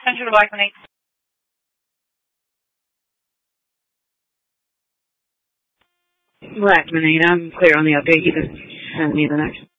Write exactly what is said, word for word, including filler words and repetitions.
Central to Blackman eight. Blackman eight, I'm clear on the update. You can send me the next.